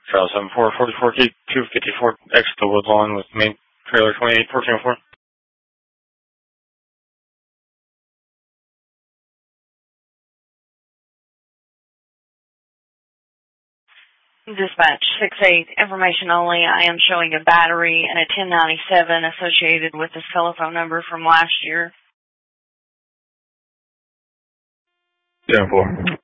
Trail 7444 Key 254, exit the Woodlawn with main trailer 281404. Dispatch 6-8, information only. I am showing a battery and a 1097 associated with this telephone number from last year. 10-4.